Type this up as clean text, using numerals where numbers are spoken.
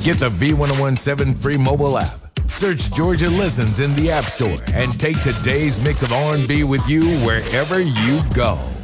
Get the V1017 free mobile app. Search Georgia Listens in the App Store and take today's mix of R&B with you wherever you go.